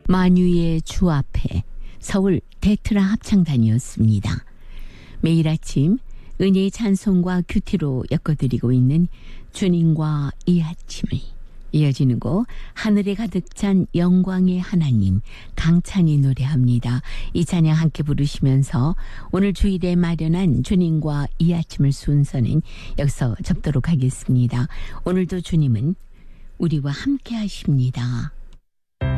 만유의 주 앞에 서울 대트라 합창단이었습니다. 매일 아침 은혜의 찬송과 큐티로 엮어드리고 있는 주님과 이 아침을, 이어지는 곡 하늘에 가득 찬 영광의 하나님 강찬이 노래합니다. 이 찬양 함께 부르시면서 오늘 주일에 마련한 주님과 이 아침을 순서는 여기서 접도록 하겠습니다. 오늘도 주님은 우리와 함께 하십니다.